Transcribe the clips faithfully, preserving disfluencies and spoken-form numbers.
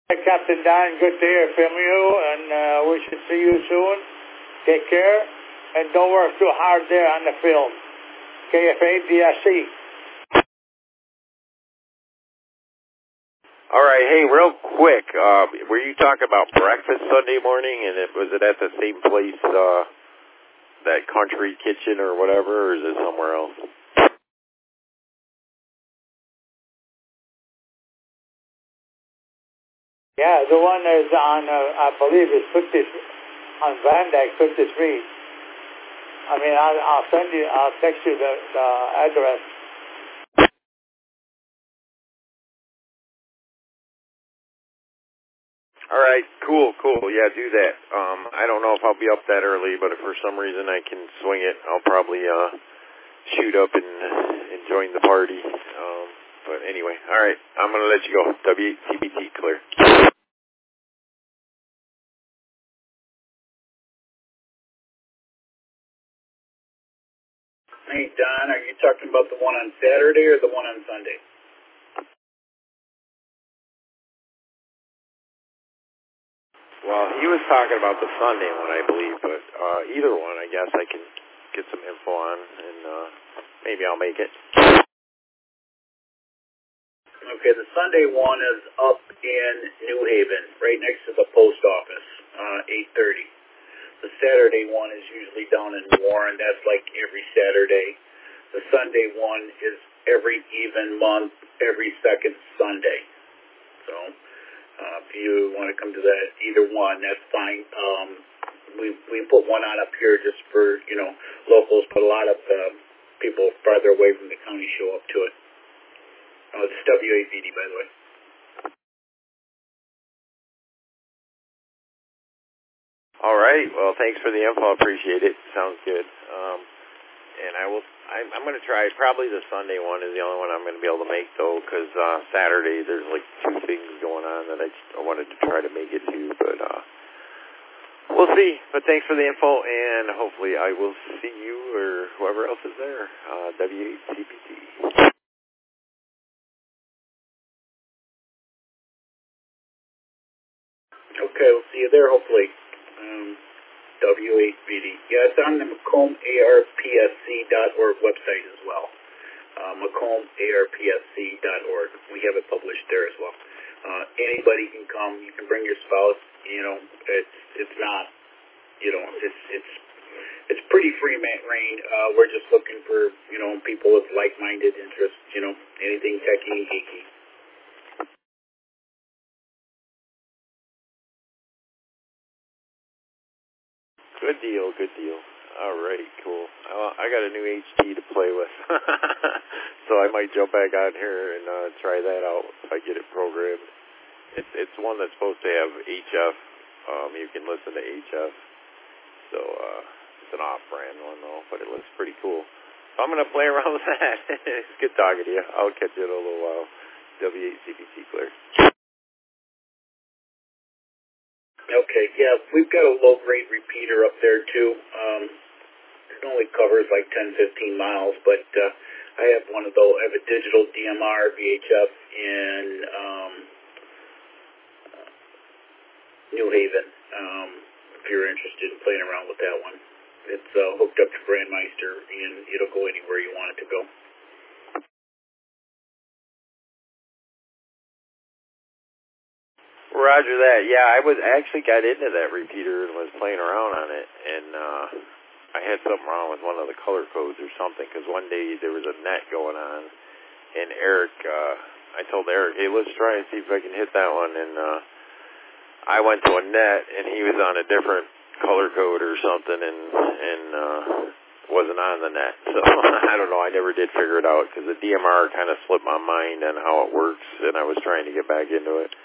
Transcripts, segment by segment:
Hi, Captain Don. Good to hear from you, and uh, we should see you soon. Take care, and don't work too hard there on the field. K F A D S C. All right, hey, real quick, uh, were you talking about breakfast Sunday morning, and it, was it at the same place, uh, that Country Kitchen or whatever, or is it somewhere else? Yeah, the one is on, uh, I believe it's fifty, on Van Dyke, fifty-three. I mean, I'll, I'll send you, I'll text you the, the address. All right, cool, cool. Yeah, do that. Um, I don't know if I'll be up that early, but if for some reason I can swing it, I'll probably uh, shoot up and, and join the party. Um, but anyway, all right, I'm going to let you go. W eight C B T, clear. Hey, Don, are you talking about the one on Saturday or the one on Sunday? Well, he was talking about the Sunday one, I believe, but uh, either one, I guess I can get some info on, and uh, maybe I'll make it. Okay, the Sunday one is up in New Haven, right next to the post office, uh, eight thirty. The Saturday one is usually down in Warren. That's like every Saturday. The Sunday one is every even month, every second Sunday. So uh, if you want to come to that, either one, that's fine. Um, we we put one on up here just for, you know, locals, but a lot of uh, people farther away from the county show up to it. Oh, it's W A V D, by the way. All right. Well, thanks for the info. I appreciate it. Sounds good. Um, and I will. I'm, I'm going to try. Probably the Sunday one is the only one I'm going to be able to make, though, because uh, Saturday there's like two things going on that I, I wanted to try to make it to, but uh, we'll see. But thanks for the info, and hopefully I will see you or whoever else is there. Uh, W eight C B T. Okay, we'll see you there, hopefully. Um, W eight V D. Yeah, it's on the Macomb A R P S C dot org website as well. Uh, Macomb A R P S C dot org. We have it published there as well. Uh, anybody can come. You can bring your spouse. You know, it's it's not. You know, it's it's it's pretty free reign. Uh, we're just looking for, you know, people with like-minded interests. You know, anything techie and geeky. Good deal, good deal. All right, cool. Uh, I got a new H D to play with, so I might jump back on here and uh, try that out if I get it programmed. It's it's one that's supposed to have H F. Um, you can listen to H F, so uh, it's an off-brand one though, but it looks pretty cool. So I'm gonna play around with that. It's good talking to you. I'll catch you in a little while. W eight C B T clear. Okay, yeah, we've got a low-grade repeater up there, too. Um, it only covers like ten, fifteen miles, but uh, I have one of those. I have a digital D M R V H F in um, uh, New Haven, um, if you're interested in playing around with that one. It's uh, hooked up to Brandmeister, and it'll go anywhere you want it to go. Roger that. Yeah, I was actually got into that repeater and was playing around on it, and uh, I had something wrong with one of the color codes or something, because one day there was a net going on, and Eric, uh, I told Eric, hey, let's try and see if I can hit that one, and uh, I went to a net, and he was on a different color code or something, and, and uh, wasn't on the net, so I don't know, I never did figure it out, because the D M R kind of slipped my mind on how it works, and I was trying to get back into it.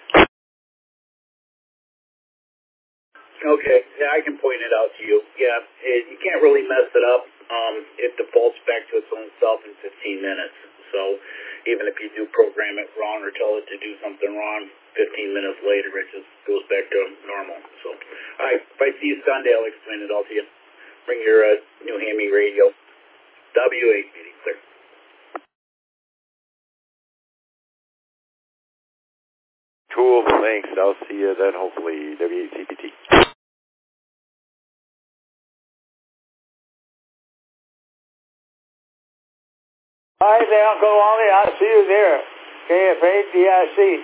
Okay, yeah, I can point it out to you. Yeah, it, you can't really mess it up. Um, it defaults back to its own self in fifteen minutes. So even if you do program it wrong or tell it to do something wrong, fifteen minutes later it just goes back to normal. So, all right, if I see you Sunday, I'll explain it all to you. Bring your uh, new Hammy radio. W eight B D, clear. Cool. Thanks. I'll see you then, hopefully, W A C P T. All right, then, Uncle Wally. I'll see you there. K F A D I C.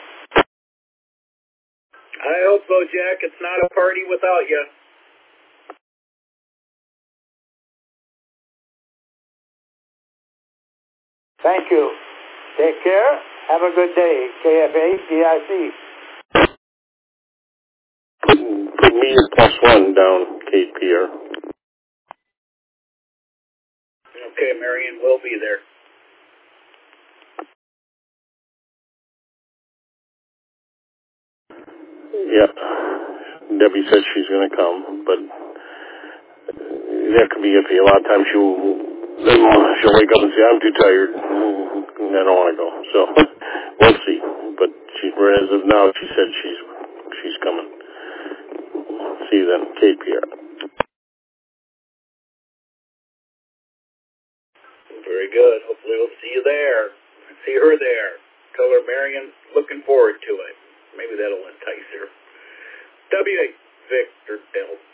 I hope so, Jack. It's not a party without you. Thank you. Take care. Have a good day. K F A D I C. Put me at plus one down, K P R. Okay, Marion will be there. Yeah. Debbie said she's going to come, but that could be iffy. A lot of times she'll, she'll wake up and say, I'm too tired. And I don't want to go. So we'll see. But she, as of now, she said she's she's coming. See you then, K P R. Very good. Hopefully we'll see you there. See her there. Tell her Marion's looking forward to it. Maybe that'll entice her. W A Victor Delta.